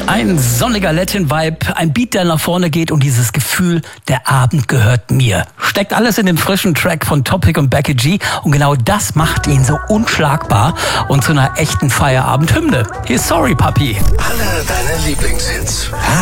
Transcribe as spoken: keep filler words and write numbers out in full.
Ein sonniger Latin-Vibe, ein Beat, der nach vorne geht und dieses Gefühl, der Abend gehört mir. Steckt alles in dem frischen Track von Topic und Becky G und genau das macht ihn so unschlagbar und zu einer echten Feierabendhymne. Hier ist Sorry Papi. Alle deine Lieblingshits.